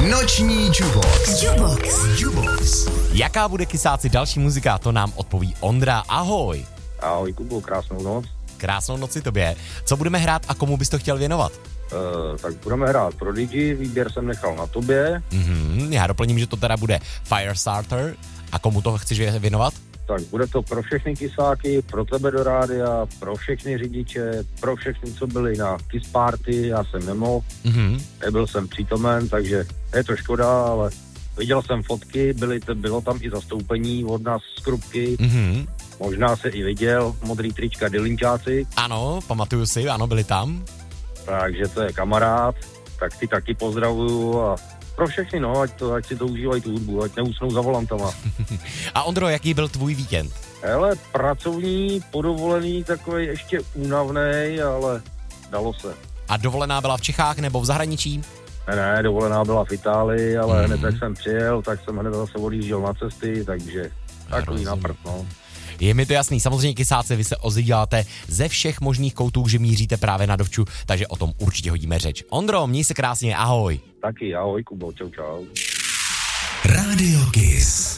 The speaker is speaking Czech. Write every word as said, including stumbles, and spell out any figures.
Noční Jubox. Jubox. Jubox. Jaká bude, kysáci, další muzika, to nám odpoví Ondra. Ahoj. Ahoj, Kubo, krásnou noc. Krásnou noci tobě. Co budeme hrát a komu bys to chtěl věnovat? Uh, tak budeme hrát Prodigy, výběr jsem nechal na tobě. Mhm, já doplním, že to teda bude Firestarter. A komu to chceš věnovat? Tak bude to pro všechny kysáky, pro tebe do rádia, pro všechny řidiče, pro všechny, co byli na Kiss Party, já jsem nemohl, Mhm. nebyl jsem přítomen, takže je to škoda, ale viděl jsem fotky, byly, bylo tam i zastoupení od nás z Krupky, Mhm. možná se i viděl, modrý trička Dylinčáci, Ano, pamatuju si, ano, byli tam. takže to je kamarád, tak ty taky pozdravuju a pro všechny, no, ať, to, ať si to užívají tu hudbu, ať neusnou za volantama. A Ondro, jaký byl tvůj víkend? Hele, pracovní, podovolený, takový ještě únavnej, ale dalo se. A dovolená byla v Čechách nebo v zahraničí? Ne, ne, dovolená byla v Itálii, ale Mhm. hned jak jsem přijel, tak jsem hned zase odjížděl na cesty, takže takový na prd, no. Je mi to jasný, samozřejmě, kysáci, vy se ozýváte ze všech možných koutů, že míříte právě na Dovču, takže o tom určitě hodíme řeč. Ondro, měj se krásně, ahoj. Taky, ahoj, Kubo, čau, čau. Radio Kiss.